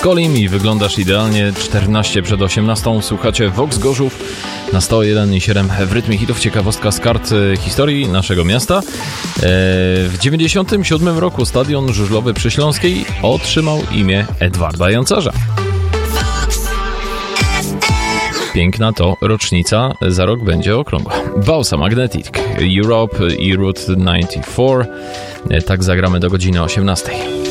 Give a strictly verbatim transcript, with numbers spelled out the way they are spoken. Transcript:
Kolim i wyglądasz idealnie. czternaście przed osiemnastą. Słuchacie Vox Gorzów na sto jeden i siedem w rytmie hitów. Ciekawostka z kart historii naszego miasta. W dziewięćdziesiątym siódmym roku stadion żużlowy przy Śląskiej otrzymał imię Edwarda Jancarza. Piękna to rocznica, za rok będzie okrągła. Bausa Magnetic, Europe i Route dziewięćdziesiąt cztery. Tak zagramy do godziny osiemnastej.